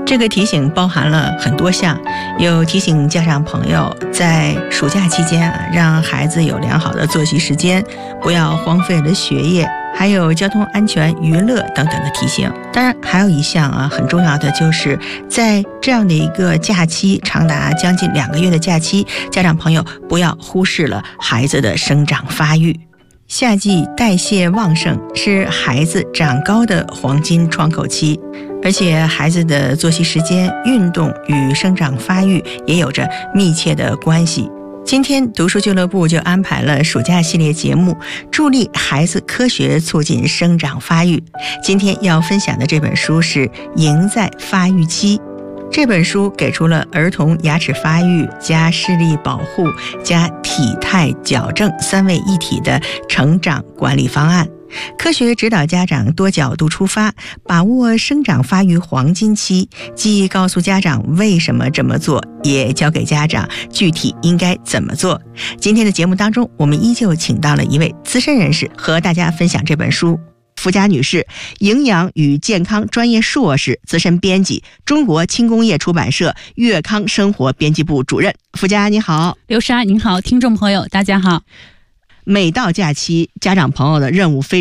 这个提醒包含了很多项，有提醒家长朋友在暑假期间让孩子有良好的作息时间，不要荒废了学业，还有交通安全、娱乐等等的提醒。当然还有一项很重要的，就是在这样的一个假期，长达将近2个月的假期，家长朋友不要忽视了孩子的生长发育。夏季代谢旺盛，是孩子长高的黄金窗口期，而且孩子的作息时间、运动与生长发育也有着密切的关系。今天读书俱乐部就安排了暑假系列节目，助力孩子科学促进生长发育。今天要分享的这本书是《赢在发育期》。这本书给出了儿童牙齿发育加视力保护加体态矫正3位一体的成长管理方案，科学指导家长多角度出发，把握生长发育黄金期，既告诉家长为什么这么做，也教给家长具体应该怎么做。今天的节目当中，我们依旧请到了一位资深人士和大家分享这本书。福佳女士，营养与健康专业硕士，资深编辑，中国轻工业出版社粤康生活编辑部主任。福佳你好。 刘莎您好，听众朋友大家好。 每到假期，家长朋友的任务非